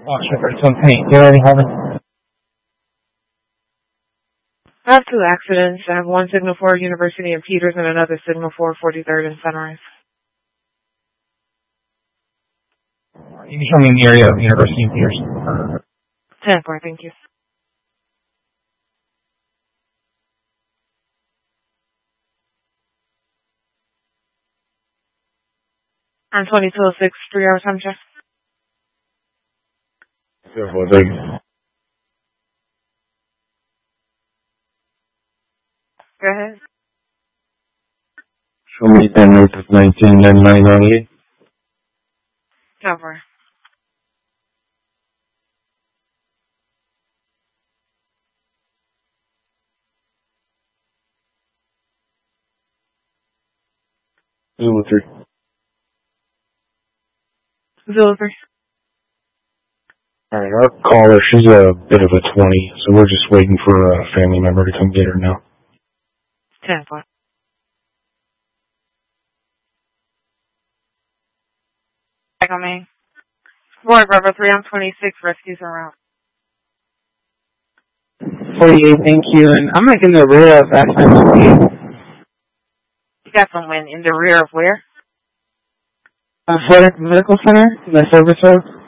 Oxford, it's on paint. You already have it? I have 2 accidents. I have one signal 4 University and Peters and another signal 4 43rd and Sunrise. You can show me in the area of University and Peters. 10-4, thank you. On 2206, 3-hour time check. 0-4, thank you. Go ahead. Show me 10 north of 19 and 998. 10-4. Zulu 3. Zulu 3. Alright, our caller, she's a bit of a 20, so we're just waiting for a family member to come get her now. 10-4. Back on me. Board Bravo 3 on 26, rescues around. 48, thank you. And I'm like in the rear of accident. You got someone in the rear of where? Florida Medical Center, the service road.